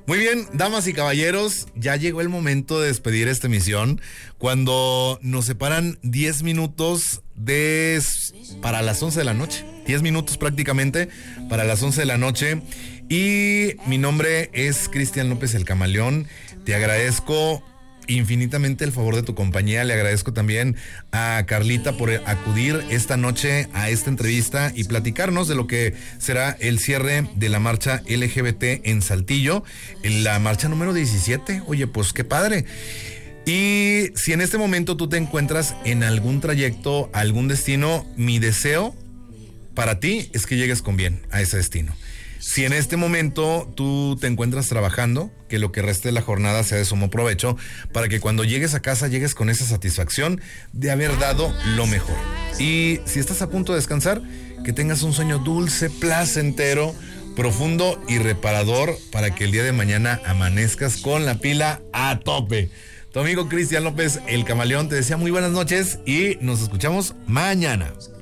Muy bien, damas y caballeros, ya llegó el momento de despedir esta emisión, cuando nos separan 10 minutos para las 11 de la noche. 10 minutos prácticamente para las 11 de la noche. Y mi nombre es Cristian López el Camaleón. Te agradezco infinitamente el favor de tu compañía. Le agradezco también a Carlita por acudir esta noche a esta entrevista y platicarnos de lo que será el cierre de la marcha LGBT en Saltillo, en la marcha número 17. Oye, pues qué padre. Y si en este momento tú te encuentras en algún trayecto, algún destino, mi deseo para ti es que llegues con bien a ese destino. Si en este momento tú te encuentras trabajando, que lo que reste de la jornada sea de sumo provecho, para que cuando llegues a casa llegues con esa satisfacción de haber dado lo mejor. Y si estás a punto de descansar, que tengas un sueño dulce, placentero, profundo y reparador, para que el día de mañana amanezcas con la pila a tope. Tu amigo Cristian López el Camaleón te desea muy buenas noches y nos escuchamos mañana.